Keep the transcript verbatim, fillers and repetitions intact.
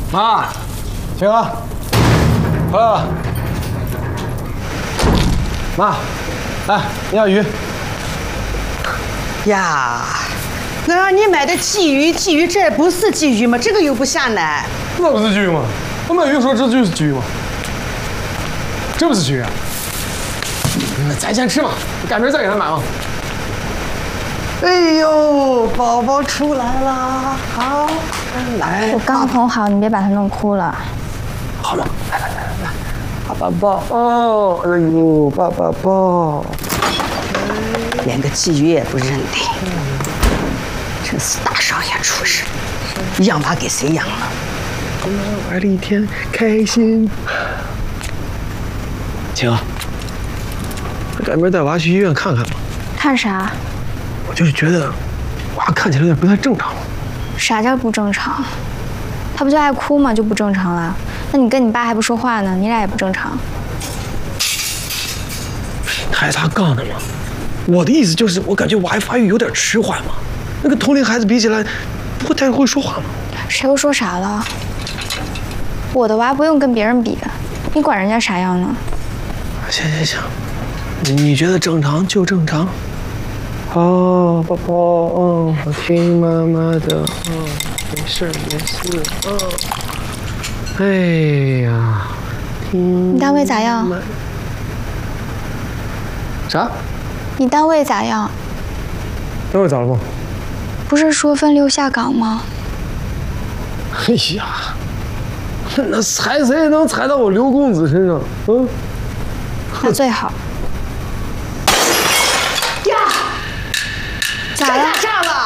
妈，行啊，回来了。妈，来捏下鱼。 呀，我让你买的鲫鱼，鲫鱼这不是鲫鱼吗？这个又不下奶。 那不是鲫鱼吗？我买鱼说这就是鲫鱼吗？这不是鲫鱼啊？那咱先吃嘛，赶明儿再给他买嘛。 哎呦，宝宝出来了，好，来。 我刚哄好，你别把他弄哭了。 好了，来来来来来，爸爸抱。哦，哎呦，爸爸抱。连个鲫鱼也不认得，真是大少爷出息，养娃给谁养了？ 玩了一天，开心。晴，赶明儿带娃去医院看看吧。 看啥？ 我就是觉得娃看起来有点不太正常。 啥叫不正常？他不就爱哭吗？就不正常了？那你跟你爸还不说话呢？你俩也不正常。 还擦杠呢吗？我的意思就是，我感觉娃发育有点迟缓嘛。那跟同龄孩子比起来，不会太会说话吗？ 谁又说啥了？我的娃不用跟别人比，你管人家啥样呢？ 行行行，你觉得正常就正常。好，宝宝，嗯，我听妈妈的，嗯，没事没事，嗯。哎呀，听。 你单位咋样？ 啥？ 你单位咋样？ 单位咋了吗？ 不是说分流下岗吗？ 哎呀，那踩谁能踩到我刘公子身上？嗯， 那最好。 呀， 咋了？ 打架了！